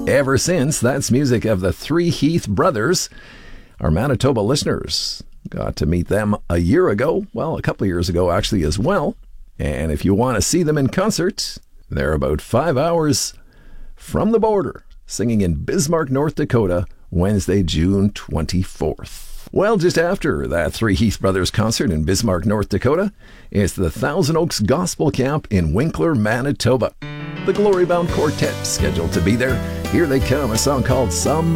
Ever Since. That's music of the Three Heath Brothers. Our Manitoba listeners got to meet them a year ago. Well, a couple of years ago, actually, as well. And if you want to see them in concert, they're about 5 hours from the border, singing in Bismarck, North Dakota, Wednesday, June 24th. Well, just after that Three Heath Brothers concert in Bismarck, North Dakota, it's the Thousand Oaks Gospel Camp in Winkler, Manitoba. The Glory Bound Quartet scheduled to be there. Here they come, a song called Some